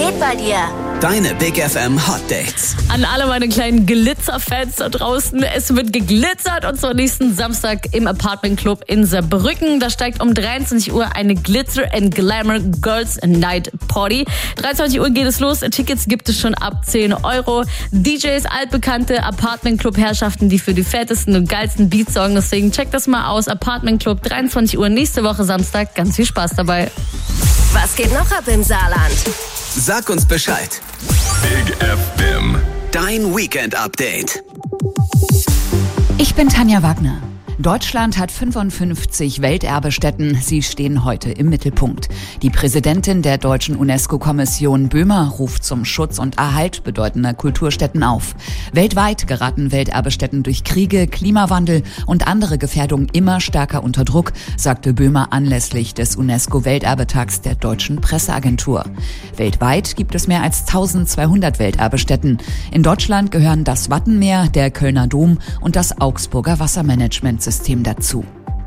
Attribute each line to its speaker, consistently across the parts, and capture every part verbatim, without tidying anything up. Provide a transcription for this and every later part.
Speaker 1: geht bei dir?
Speaker 2: Deine Big F M Hot Dates.
Speaker 3: An alle meine kleinen Glitzer-Fans da draußen. Es wird geglitzert und zwar nächsten Samstag im Apartment Club in Saarbrücken. Da steigt um dreiundzwanzig Uhr eine Glitzer and Glamour Girls Night Party. dreiundzwanzig Uhr geht es los. Tickets gibt es schon ab zehn Euro. D Js, altbekannte Apartment Club Herrschaften, die für die fettesten und geilsten Beats sorgen. Deswegen checkt das mal aus. Apartment Club, dreiundzwanzig Uhr nächste Woche Samstag. Ganz viel Spaß dabei.
Speaker 1: Was geht noch ab im Saarland?
Speaker 2: Sag uns Bescheid.
Speaker 4: Big F M.
Speaker 2: Dein Weekend Update.
Speaker 5: Ich bin Tanja Wagner. Deutschland hat fünfundfünfzig Welterbestätten. Sie stehen heute im Mittelpunkt. Die Präsidentin der deutschen UNESCO-Kommission Böhmer ruft zum Schutz und Erhalt bedeutender Kulturstätten auf. Weltweit geraten Welterbestätten durch Kriege, Klimawandel und andere Gefährdungen immer stärker unter Druck, sagte Böhmer anlässlich des UNESCO-Welterbetags der deutschen Presseagentur. Weltweit gibt es mehr als eintausendzweihundert Welterbestätten. In Deutschland gehören das Wattenmeer, der Kölner Dom und das Augsburger Wassermanagement System dazu.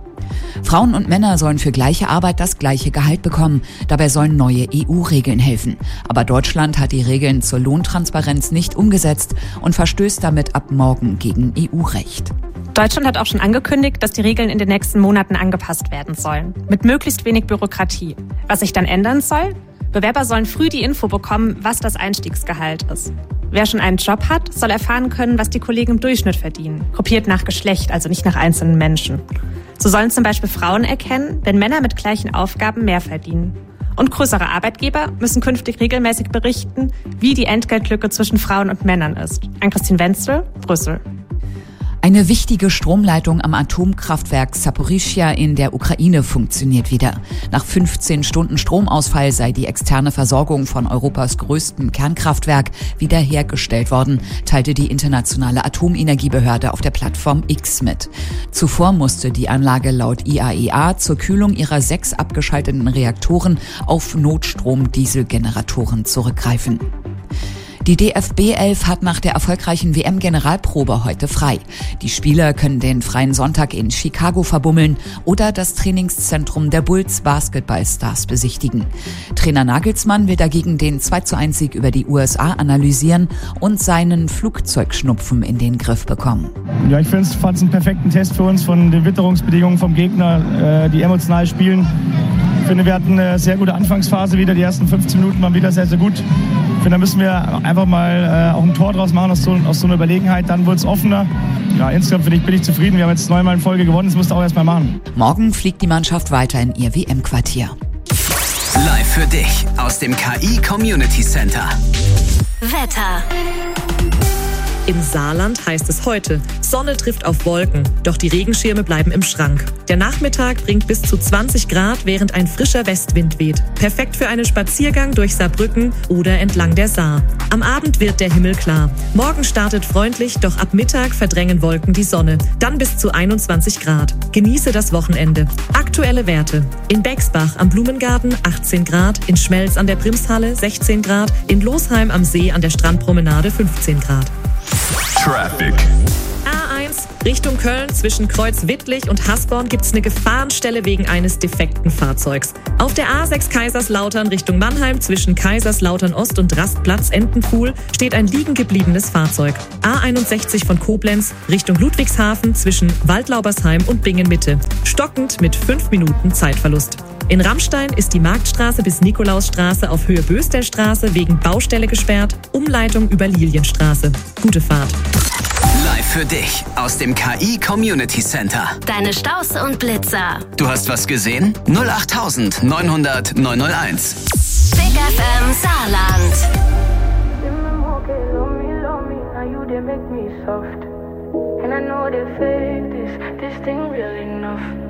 Speaker 5: Frauen und Männer sollen für gleiche Arbeit das gleiche Gehalt bekommen. Dabei sollen neue E U-Regeln helfen. Aber Deutschland hat die Regeln zur Lohntransparenz nicht umgesetzt und verstößt damit ab morgen gegen E U-Recht.
Speaker 6: Deutschland hat auch schon angekündigt, dass die Regeln in den nächsten Monaten angepasst werden sollen. Mit möglichst wenig Bürokratie. Was sich dann ändern soll? Bewerber sollen früh die Info bekommen, was das Einstiegsgehalt ist. Wer schon einen Job hat, soll erfahren können, was die Kollegen im Durchschnitt verdienen. Gruppiert nach Geschlecht, also nicht nach einzelnen Menschen. So sollen zum Beispiel Frauen erkennen, wenn Männer mit gleichen Aufgaben mehr verdienen. Und größere Arbeitgeber müssen künftig regelmäßig berichten, wie die Entgeltlücke zwischen Frauen und Männern ist. Ann-Christine Wenzel, Brüssel.
Speaker 5: Eine wichtige Stromleitung am Atomkraftwerk Saporischschja in der Ukraine funktioniert wieder. Nach fünfzehn Stunden Stromausfall sei die externe Versorgung von Europas größtem Kernkraftwerk wiederhergestellt worden, teilte die internationale Atomenergiebehörde auf der Plattform X mit. Zuvor musste die Anlage laut I A E A zur Kühlung ihrer sechs abgeschalteten Reaktoren auf Notstrom-Dieselgeneratoren zurückgreifen. Die D F B elf hat nach der erfolgreichen W M-Generalprobe heute frei. Die Spieler können den freien Sonntag in Chicago verbummeln oder das Trainingszentrum der Bulls Basketballstars besichtigen. Trainer Nagelsmann will dagegen den zwei zu eins Sieg über die U S A analysieren und seinen Flugzeugschnupfen in den Griff bekommen.
Speaker 7: Ja, ich fand es einen perfekten Test für uns von den Witterungsbedingungen vom Gegner, die emotional spielen. Ich finde, wir hatten eine sehr gute Anfangsphase wieder. Die ersten fünfzehn Minuten waren wieder sehr, sehr gut. Ich finde, da müssen wir einfach mal äh, auch ein Tor draus machen aus so, aus so einer Überlegenheit. Dann wurde es offener. Ja, insgesamt finde ich, bin ich zufrieden. Wir haben jetzt neunmal in Folge gewonnen. Das musst du auch erst mal machen.
Speaker 5: Morgen fliegt die Mannschaft weiter in ihr W M-Quartier.
Speaker 2: Live für dich aus dem K I Community Center.
Speaker 1: Wetter.
Speaker 8: Im Saarland heißt es heute, Sonne trifft auf Wolken, doch die Regenschirme bleiben im Schrank. Der Nachmittag bringt bis zu zwanzig Grad, während ein frischer Westwind weht. Perfekt für einen Spaziergang durch Saarbrücken oder entlang der Saar. Am Abend wird der Himmel klar. Morgen startet freundlich, doch ab Mittag verdrängen Wolken die Sonne. Dann bis zu einundzwanzig Grad. Genieße das Wochenende. Aktuelle Werte. In Bexbach am Blumengarten achtzehn Grad, in Schmelz an der Primshalle sechzehn Grad, in Losheim am See an der Strandpromenade fünfzehn Grad.
Speaker 4: Traffic.
Speaker 8: A eins Richtung Köln zwischen Kreuzwittlich und Hasborn gibt's eine Gefahrenstelle wegen eines defekten Fahrzeugs. Auf der A sechs Kaiserslautern Richtung Mannheim zwischen Kaiserslautern Ost und Rastplatz Entenkuhl steht ein liegen gebliebenes Fahrzeug. A einundsechzig von Koblenz Richtung Ludwigshafen zwischen Waldlaubersheim und Bingen Mitte. Stockend mit fünf Minuten Zeitverlust. In Rammstein ist die Marktstraße bis Nikolausstraße auf Höhe Böstelstraße wegen Baustelle gesperrt, Umleitung über Lilienstraße. Gute Fahrt.
Speaker 2: Live für dich aus dem K I Community Center.
Speaker 1: Deine Staus und Blitzer.
Speaker 2: Du hast was gesehen? null acht neunhundert neunhunderteins.
Speaker 1: Big F M Saarland. And I know they fake this, this thing real enough.